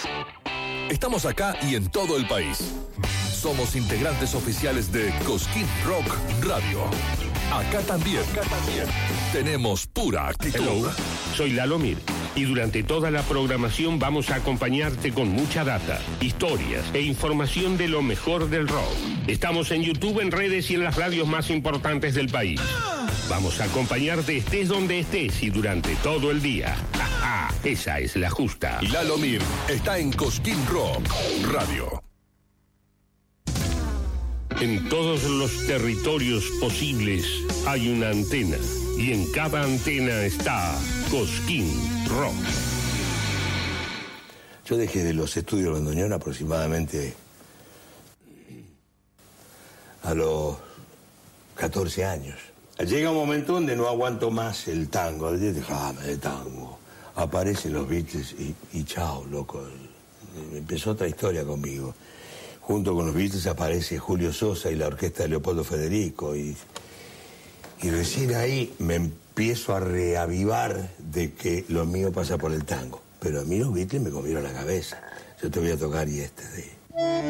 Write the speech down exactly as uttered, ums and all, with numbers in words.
Estamos acá y en todo el país. Somos integrantes oficiales de Cosquín Rock Radio. Acá también, acá también tenemos pura actitud. Hello, soy Lalo Mir y durante toda la programación vamos a acompañarte con mucha data, historias e información de lo mejor del rock. Estamos en YouTube, en redes y en las radios más importantes del país. Vamos a acompañarte estés donde estés y durante todo el día. ¡Ja, ja! Esa es la justa. Lalo Mir está en Cosquín Rock Radio. En todos los territorios posibles hay una antena y en cada antena está Cosquín Rock. Yo dejé de los estudios Bandoneón aproximadamente a los catorce años. Llega un momento donde no aguanto más el tango, déjame de tango. Aparecen los Beatles y, y chao, loco. Empezó otra historia conmigo. Junto con los Beatles aparece Julio Sosa y la orquesta de Leopoldo Federico y, y recién ahí me empiezo a reavivar de que lo mío pasa por el tango. Pero a mí los Beatles me comieron la cabeza. Yo te voy a tocar y este de...